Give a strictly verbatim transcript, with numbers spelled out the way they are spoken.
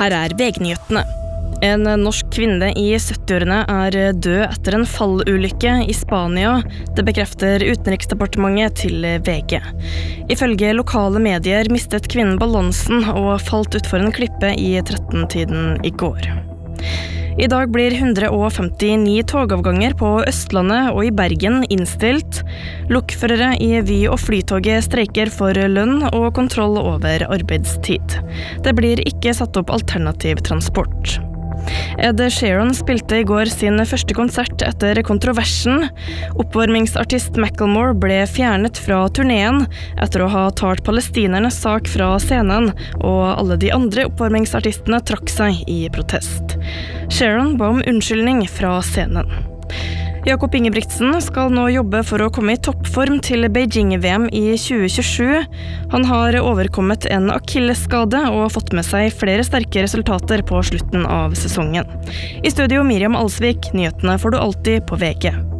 Her er V G-nyhetene. En norsk kvinne i syttiårene er død etter en fallulykke i Spania. Det bekrefter Utenriksdepartementet til V G. Ifølge lokale medier mistet kvinnen balansen og falt utfor en klippe i tretten-tiden i går. I dag blir one hundred fifty-nine togavganger på Østlandet og i Bergen innstilt. Lokførere i Vy og Flytoget streiker for lønn og kontroll over arbeidstid. Det blir ikke satt opp alternativ transport. Ed Sheeran spilte i går sin første konsert etter kontroversen. Oppvarmingsartist Macklemore ble fjernet fra turneen etter å ha talt palestinernes sak fra scenen, og alle de andre oppvarmingsartistene trakk seg i protest. Sheeran ba om unnskyldning fra scenen. Jakob Ingebrigtsen skal nå jobbe for å komme i toppform til Beijing-V M i tjue tjuesju. Han har overkommet en akillesskade og fått med seg flere sterke resultater på slutten av sesongen. I studio Miriam Alsvik, nyhetene får du alltid på V G.